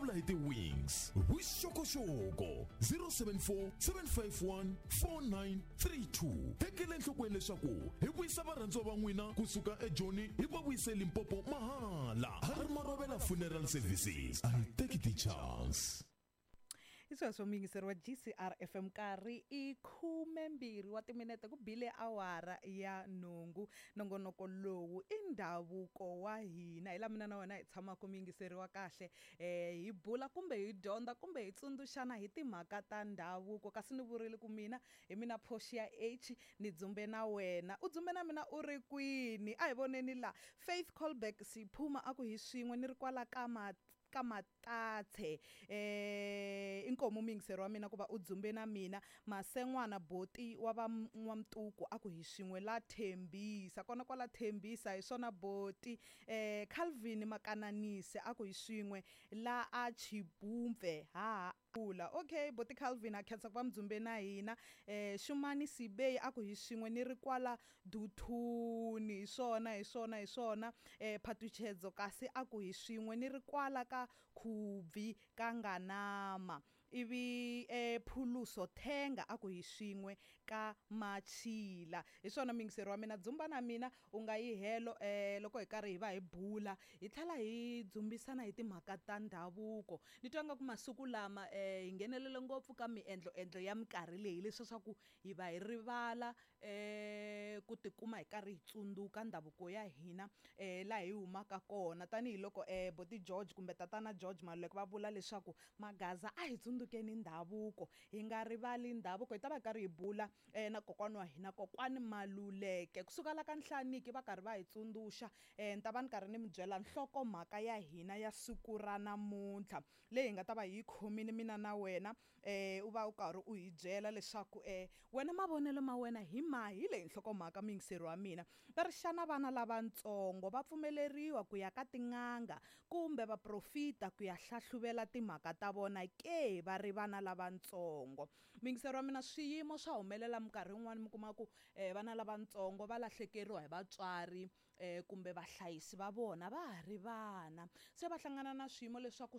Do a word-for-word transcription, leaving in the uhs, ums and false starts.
vulavula hi ti-wings vuxokoxoko zero seven four seven five one four nine three two. Tekele enhlokweni leswaku hi vuyisa varhandziwa va n'wina kusuka eJoni hi va vuyise Limpopo mahala. Hari Marovela Funeral Services. I take the chance. Iswa mingiseri wa G C R F M karhi i khume mbirhi wa timinete ku bile awara ya nhungu. Nongonoko lowu i ndhavuko wa hina hi la mina na wena hi tshama ku mingiseri wa kahle eh hi bula kumbe hi dyondza kumbe hi tsundzuxana hi timhaka ta ndhavuko. Kasi ni vurile ku mina hi mina Portia H ni dzumbe na wena u dzumbe na mina u ri kwini. A hi voneni la Faith Colbeck Siphuma aku hi swin'we ni ri kwala ka ma ka matathe eh inkomo mingiseri wa mina kuva u dzumbe na mina. Masengwana Boti wa va N'wamtuku aku hi swin'we la Thembisa kona kwala Thembisa hi swona Boti eh Calvin Makananise aku hi swin'we la a Chibumfe ha pula. Okay Boti Calvin a khensa ku va mdzumbe na hina eh Shumani Sibey aku hi swin'we ni ri kwala Duthuni hi swona hi swona hi swona eh Phatuchedzo kasi aku hi swin'we ni ri kwala ka Khubvi ka Nganama. Ivi eh Phuluso Thenga aku hi swin'we ka Machila hi swona mingiseri wa mina dzumba na mina u nga yi helo eh loko hi karhi hi va hi bula hi tlhela hi dzumbisana hi timhaka ta ndhavuko. Ni twa nga ku masiku lama eh hi nghenelele ngopfu ka miendlo endlo ya minkarhi leyi leswi swa ku hi va hi rivala eh ku tikuma hi karhi hi tsundzuka ndhavuko ya hina eh la hi humaka kona tanihiloko eh Boti George kumbe tatana George Maluleke va vula leswaku Magaza a hi tsundukeni ndhavuko hi nga rivali ndhavuko hi ta va karhi hi bula eh na kokwani wa hina kokwani Maluleke kusuka la ka Nhlaniki va karhi va hi tsundzuxa eh ni ta va ni karhi ni mi byela nhlokomhaka ya hina ya siku ra namuntlha leyi hi nga ta va hi khomini mina na wena eh u va u karhi u hi byela leswaku eh wena mavonelo ma wena hi mahi leyi nhlokomhaka mingiseri wa mina. Va ri xana vana lavatsongo va pfumeleriwa ku ya ka tin'anga kumbe va profita ku ya hlahluvela timhaka ta vona ke va ri vana lavatsongo. Mingiseri wa mina swiyimo swa humelela minkarhi yin'wana mi kuma ku eh vana lavatsongo va lahlekeriwa hi vatswari eh kumbe vahlayisi va vona va ha ri vana se va hlangana na swiyimo leswaku